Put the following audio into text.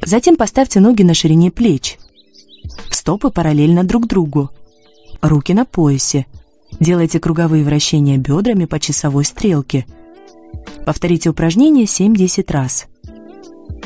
Затем поставьте ноги на ширине плеч. Стопы параллельно друг другу. Руки на поясе. Делайте круговые вращения бедрами по часовой стрелке. Повторите упражнение 7-10 раз.